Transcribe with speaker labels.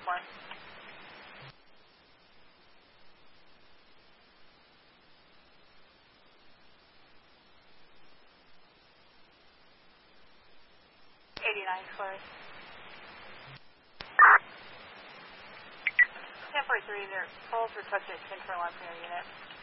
Speaker 1: uniform. 89 close. 1043, their calls requesting 10 for alarm from your unit.